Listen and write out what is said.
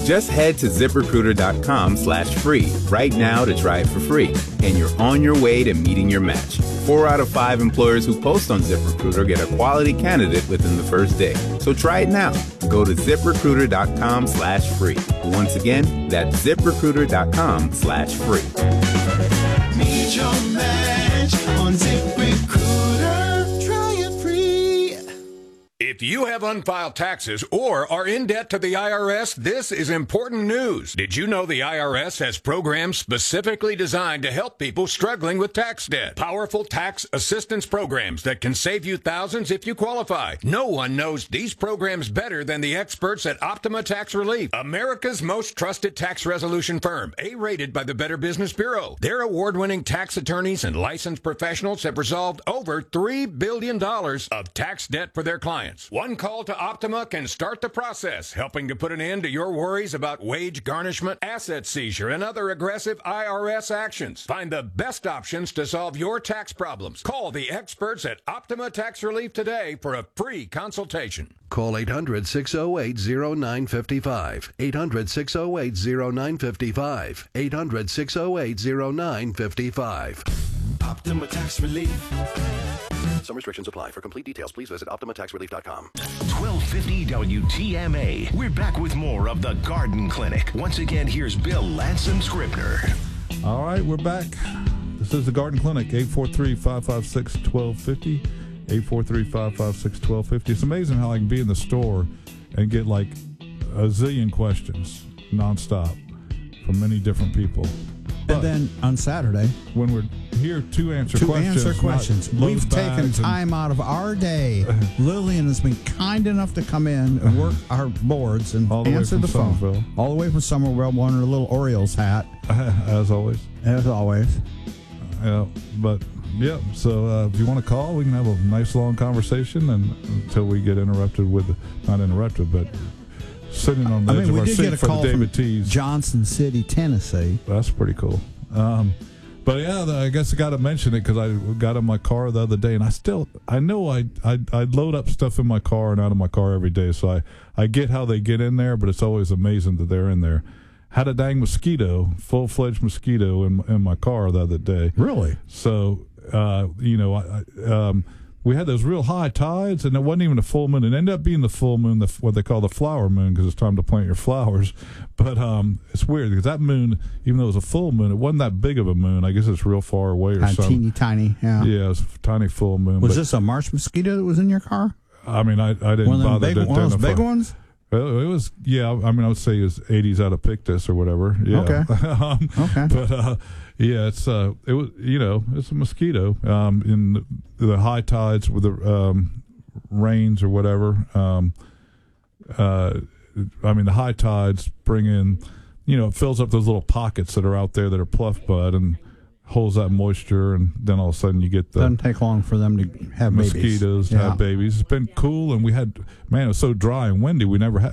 Just head to ZipRecruiter.com/free right now to try it for free, and you're on your way to meeting your match. 4 out of 5 employers who post on ZipRecruiter get a quality candidate within the first day. So try it now. Go to ZipRecruiter.com/free. Once again, that's ZipRecruiter.com/free. Meet your match on ZipRecruiter. Try it free. If you have unfiled taxes or are in debt to the IRS, this is important news. Did you know the IRS has programs specifically designed to help people struggling with tax debt? Powerful tax assistance programs that can save you thousands if you qualify. No one knows these programs better than the experts at Optima Tax Relief, America's most trusted tax resolution firm, A-rated by the Better Business Bureau. Their award-winning tax attorneys and licensed professionals have resolved over $3 billion of tax debt for their clients. One call to Optima can start the process, helping to put an end to your worries about wage garnishment, asset seizure, and other aggressive IRS actions. Find the best options to solve your tax problems. Call the experts at Optima Tax Relief today for a free consultation. Call 800-608-0955. 800-608-0955. 800-608-0955. Optima Tax Relief. Some restrictions apply. For complete details, please visit OptimaTaxRelief.com. 1250 WTMA. We're back with more of the Garden Clinic. Once again, here's Bill Lansom Scribner. All right, we're back. This is the Garden Clinic, 843-556-1250. 843-556-1250. It's amazing how I can be in the store and get like a zillion questions nonstop from many different people. And then on Saturday, when we're here to answer questions. We've taken time out of our day. Lillian has been kind enough to come in and work our boards and answer the phone. All the way from Somerville, wearing her little Orioles hat. As always. As always. Yeah, but, yeah, so if you want to call, we can have a nice long conversation until we get interrupted with, not interrupted, but sitting on the edge of our seat for the David T's. Johnson City, Tennessee. That's pretty cool. But yeah, I guess I got to mention it because I got in my car the other day, and I know I load up stuff in my car and out of my car every day, so I get how they get in there, but it's always amazing that they're in there. Had a dang mosquito, full-fledged mosquito in my car the other day. Really? So, we had those real high tides, and it wasn't even a full moon. It ended up being the full moon, what they call the flower moon, because it's time to plant your flowers. But it's weird, because that moon, even though it was a full moon, it wasn't that big of a moon. I guess it's real far away or something. Teeny tiny, yeah. Yeah, it was a tiny full moon. Was this a marsh mosquito that was in your car? I mean, I didn't bother to identify. One of those big ones? It was, yeah, I mean, I would say it was Aedes aegypti or whatever. Yeah. Okay. Okay. But, yeah, it's it's a mosquito. In the high tides with the rains or whatever. I mean, the high tides bring in, it fills up those little pockets that are out there that are pluff bud and holds that moisture, and then all of a sudden you get the... Doesn't take long for them to have mosquitoes babies. To have babies. It's been cool, and it was so dry and windy. We never had...